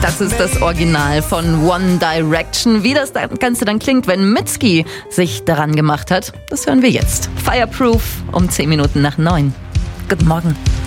Das ist das Original von One Direction. Wie das Ganze dann klingt, wenn Mitski sich daran gemacht hat, das hören wir jetzt. Fireproof um 10 Minuten nach 9. Guten Morgen.